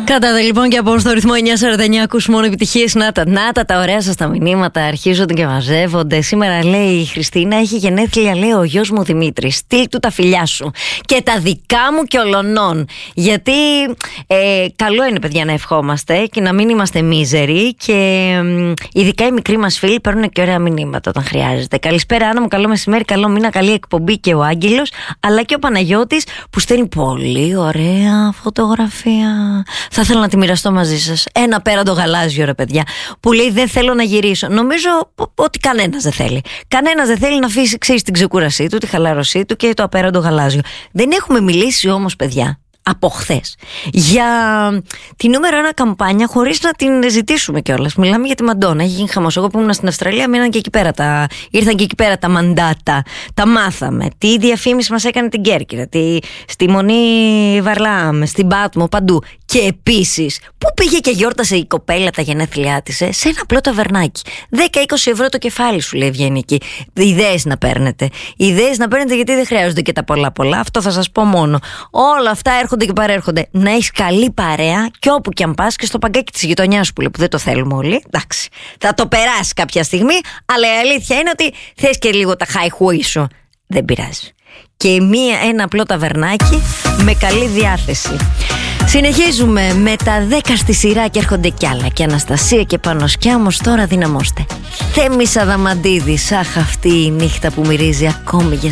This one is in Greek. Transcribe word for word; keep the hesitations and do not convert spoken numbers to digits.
Κάνατε λοιπόν και από στο ρυθμό εννιά σαράντα εννιά, ακούς μόνο επιτυχίες. Να τα, να τα, τα ωραία σας τα μηνύματα αρχίζονται και μαζεύονται. Σήμερα λέει η Χριστίνα, έχει γενέθλια, λέει ο γιος μου Δημήτρης. Στείλ του τα φιλιά σου και τα δικά μου και ολονών. Γιατί ε, καλό είναι, παιδιά, να ευχόμαστε και να μην είμαστε μίζεροι. Και ε, ειδικά οι μικροί μας φίλοι παίρνουν και ωραία μηνύματα όταν χρειάζεται. Καλησπέρα, Άννα μου, καλό μεσημέρι, καλό μήνα, καλή εκπομπή και ο Άγγελος, αλλά και ο Παναγιώτης που στέλνει πολύ ωραία φωτογραφία. Θα ήθελα να τη μοιραστώ μαζί σας. Ένα πέραντο γαλάζιο, ρε παιδιά, που λέει δεν θέλω να γυρίσω. Νομίζω ότι κανένας δεν θέλει. Κανένας δεν θέλει να αφήσει, ξέρεις, την ξεκούρασή του, τη χαλάρωσή του και το απέραντο γαλάζιο. Δεν έχουμε μιλήσει όμως, παιδιά, από χθες για τη νούμερο ένα καμπάνια χωρίς να την ζητήσουμε κιόλας. Μιλάμε για τη Μαντόνα. Έχει γίνει χαμός. Εγώ που ήμουν στην Αυστραλία, μείναν και εκεί πέρα τα, ήρθαν και εκεί πέρα τα μαντάτα. Τα μάθαμε. Τι διαφήμιση μας έκανε την Κέρκυρα, τη, στη Μονή Βαρλάμ, στην Πάτμο, παντού. Και επίσης, πού πήγε και γιόρτασε η κοπέλα τα γενέθλιά της, ε? Σε ένα απλό ταβερνάκι. δέκα με είκοσι ευρώ το κεφάλι σου, λέει, βγαίνει εκεί. Ιδέες να παίρνετε. Ιδέες να παίρνετε, γιατί δεν χρειάζονται και τα πολλά πολλά. Αυτό θα σας πω μόνο. Όλα αυτά έρχονται και παρέρχονται. Να έχεις καλή παρέα και όπου και αν πας, και στο παγκάκι της γειτονιάς που λέει, που δεν το θέλουμε όλοι. Εντάξει, θα το περάσει κάποια στιγμή, αλλά η αλήθεια είναι ότι θες και λίγο τα χαϊχούι σου. Δεν πειράζει. Και μία, ένα απλό ταβερνάκι με καλή διάθεση. Συνεχίζουμε με τα δέκα στη σειρά και έρχονται κι άλλα. Και Αναστασία και Πανοσκιά, όμως τώρα δυναμώστε. Θέμης Αδαμαντίδης, αχ, αυτή η νύχτα που μυρίζει ακόμη για